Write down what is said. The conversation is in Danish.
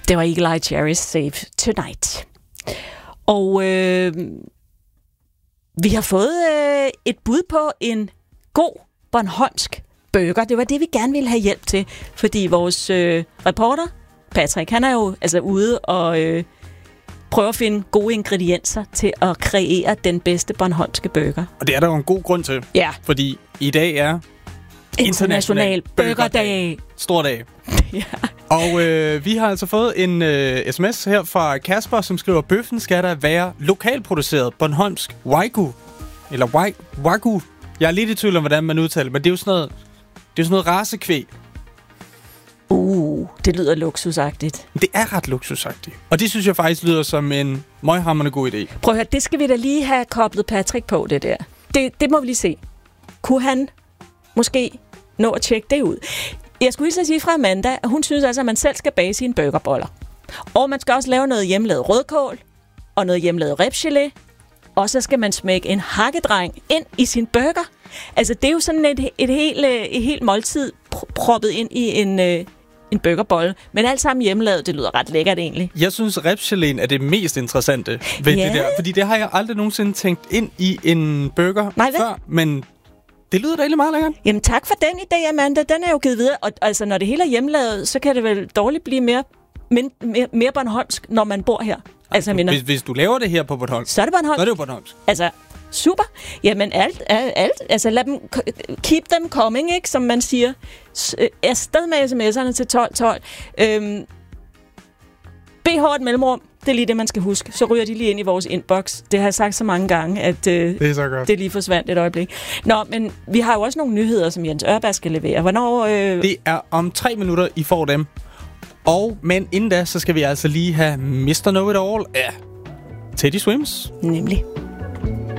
Det var Eagle Eye Cherries Save Tonight. Og vi har fået et bud på en god bornholmsk burger. Det var det, vi gerne ville have hjælp til, fordi vores reporter, Patrick, han er jo altså ude og prøve at finde gode ingredienser til at kreere den bedste bornholmske burger. Og det er der jo en god grund til. Ja. Fordi i dag er International Burgerdag. Stor dag. Ja. Og vi har altså fået en sms her fra Kasper, som skriver, bøffen skal der være lokalproduceret bornholmsk wagyu. Eller wagyu. Jeg er lidt i tvivl om, hvordan man udtaler det, men det er jo sådan noget racekvæg. Det lyder luksusagtigt. Det er ret luksusagtigt. Og det synes jeg faktisk lyder som en møghamrende god idé. Prøv at høre, det skal vi da lige have koblet Patrick på, det der. Det må vi lige se. Kunne han måske nå at tjekke det ud? Jeg skulle lige sige fra Amanda, at hun synes altså, at man selv skal bage sine burgerboller. Og man skal også lave noget hjemmelavet rødkål, og noget hjemmelavet ribsgelé, og så skal man smække en hakkedreng ind i sin burger. Altså, det er jo sådan et helt måltid proppet ind i en burgerbolle. Men alt sammen hjemmelavet, det lyder ret lækkert egentlig. Jeg synes, ribsgeléen er det mest interessante ved det der. Fordi det har jeg aldrig nogensinde tænkt ind i en burger før, men det lyder da egentlig meget lækkert. Jamen tak for den idé, Amanda. Den er jo givet videre. Og altså, når det hele er hjemmelavet, så kan det vel dårligt blive mere bornholmsk, når man bor her. Altså, hvis du laver det her på Bornholm, så er det Bornholm. Så er det jo bornholmsk. Altså, super. Jamen alt. Altså, lad dem keep them coming, ikke? Som man siger. Afsted med sms'erne til 1212. BH et mellemrum. Det er lige det, man skal huske. Så ryger de lige ind i vores inbox. Det har jeg sagt så mange gange, at det lige forsvandt et øjeblik. Nå, men vi har jo også nogle nyheder, som Jens Ørberg skal levere. Hvornår? Det er om 3 minutter, I får dem. Men inden da, så skal vi altså lige have Mr. Know It All af Teddy Swims. Nemlig.